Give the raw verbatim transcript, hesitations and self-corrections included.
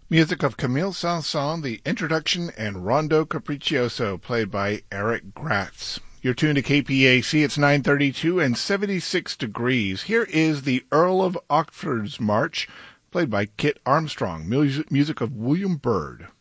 Music of Camille Saint-Saëns, the introduction, and Rondo Capriccioso, played by Eric Gratz. You're tuned to K P A C. It's nine thirty-two and seventy-six degrees. Here is the Earl of Oxford's March, played by Kit Armstrong. Music of William Byrd.